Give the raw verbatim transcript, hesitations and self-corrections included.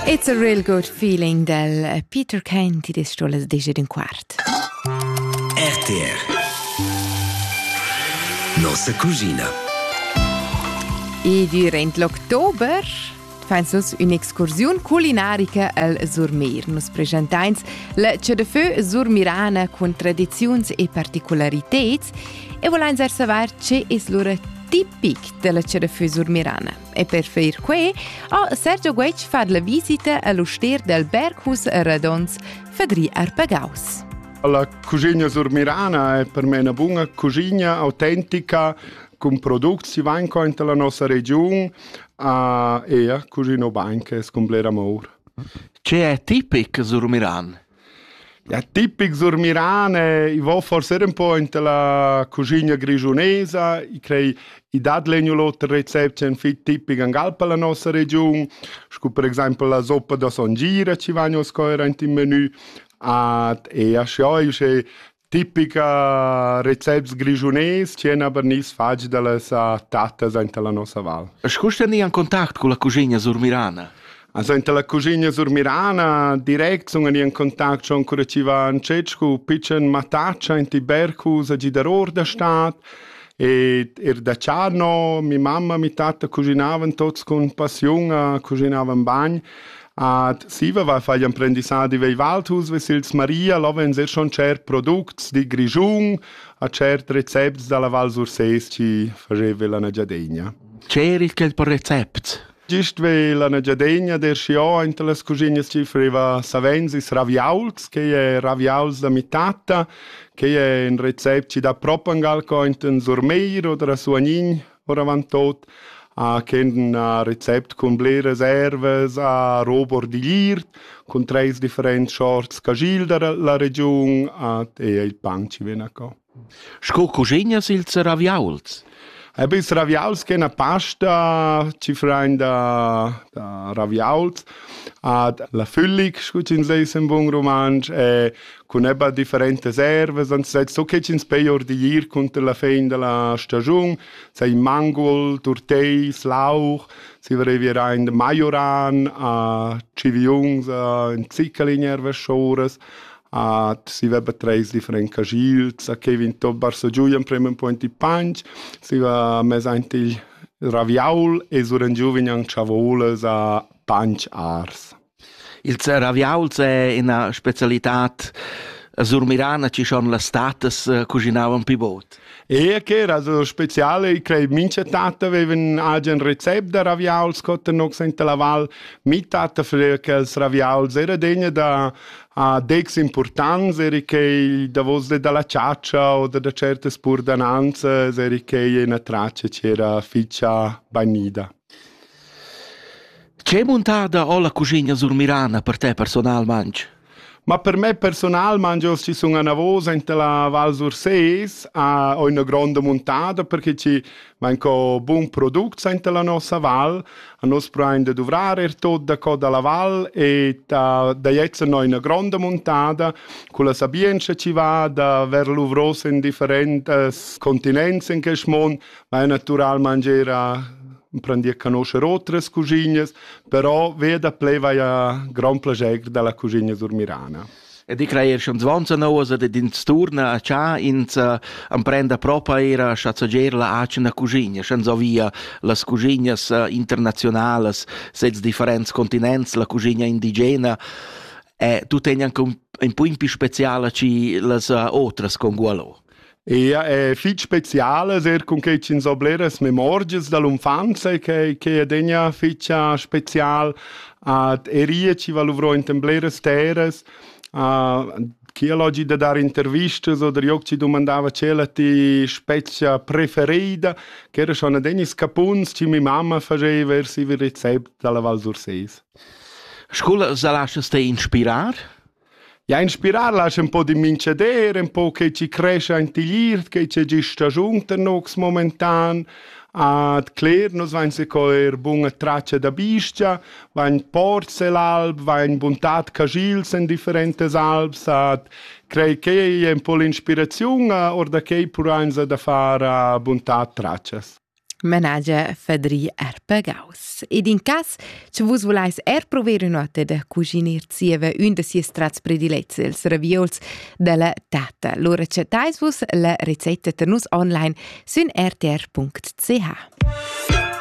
It's a real good feeling del Peter Kane ti des stolas desce d'un quart. R T R Nossa cucina. E durant l'october fains nus un'excursiun culinarica al Surmir. Nus presentains la Cedefö surmirana con tradiziuns e particularitets e volains er savoir ce es l'ora tipic della Cedefö surmirana. E per far que, ha Sergio Gueig fa la visita all'oster del Berghus a Radons, Fadri Arpagaus. La cucina surmirana è per me una buona cucina autentica con prodotti che vengono dalla nostra regione uh, e la cucina banca è completa amore. C'è è tipico surmiran? Ja, tipico surmiran è, io voglio forse un po' nella cucina grigionese, io credo i dati legnolotti recetti sono tipici anche per la nostra regione, per esempio la soppa da songira ci vanno a scoprire in menù, uh, e a scioi c'è tipica recetti grigionesi che hanno aber nis fatto dalle tatte della nostra valle. Scusa ni in contatto con la cucina surmirana? Also in la cucina surmirana direct sono in contatto con ancora ci va in Cecco, piccin mataccia in Berghus a Gidaror da stat e er da Ciano, mia mamma, mia tata cucinavano tutti con passione, cucinavano bagno. Ad Siva va a fare apprendissage di Waldhaus, Vesils Maria, là wenn sehr schon certi prodotti di Grigiun, a certi recepti dalla Val Surses ci faceva la Giadegna. C'eri quel recept? Just ve la Giadegna der Scio in le cucine ci faceva savensis raviauls, che è raviauls da mitata, che è un recept da propangal co in ten Surmeir oder a Suanin, ora van tot. Uh, che un uh, recept con ble reserves a robor di lirt, con tre differenti sorti cagil della regione uh, e il pan ci viene qua. Sco cucina sils raviauls? E bis raviauls che una pasta ci faranno da, da raviauls ad la füllig, scucin leis in buon romansch, e con ebba differenti erves, und so che ci speior di ir con la fin della stagione, sei mangol, turteis, lauch, si verrà in majoran, a civiungs, in zickelin erves schores, Uh, si veba treis differenti cagils, a che vinto barso giù in primo punto di panch, si va mesante il raviaul e suran giù vinyan chavoles a panch ars. Il raviauls è una specialità surmirana, ci sono le states cucinavano pibot. E che era so speciale, io credo, mince tata avevano anche un recept da raviauls, che non sente la val, mi tata faceva che il raviauls era degno da a dex importanza, era che da voce dalla ciaccia o da certe spurdananze, era che una traccia c'era ficcia bagnida. C'è montata o la cucina surmirana per te personalmente? Ma per me personalmente ci sono una voce in la Val Surses, a uh, una grande montata perché ci vengono buoni prodotti in la nostra Val, a noi prendiamo dovrare tutto da dalla Val e da, da adesso noi una grande montata con la sapienza ci va da verluvros in differenti continenti in che mondo, ma naturalmente era prendi a conoscere altre cucine, però veda pleva a gran piacere dalla cucina surmirana. E di creare schon zwanzig noas ed in sturna a cha in imprenda propria era schatzagere la acina cucina, schon so via las cucinas internazionales, sez differents continents, la cucina indigena, e tu teni anche un, un po' più speciale ci las uh, otras con gualo. E è fit speciale, ser con che ci insobleres memorgias dall'infanzia che che è degna ficia special ad erie ci valuvro in tembleres teres a chi oggi da dare interviste oder io ci domandava c'è ti spezia preferita che era schon degni scapuns ci mi mamma faceva versi il recept dalla Val Surses. Scuola sa lascias te inspirar? Ja, inspirar lascia un po' di mincedere, un po' che ci cresce in tiglirt, che ci sta giunta nox momentan, ad cler nos vain se coer bunga traccia da bistia, vain porzel'alb, vain buntat cagils in differentes albs, ad crei che è un po' l'ispirazione, or da che purainza da fare buntat traccias. Menagia Fedri Erpagaus. Ed in cas, se vus volais er prover un'ota da cucinir zieva un de sies strats predilets, els raviols della tata. Lura chattais vus la ricetta ternus online sun r t r punct c h.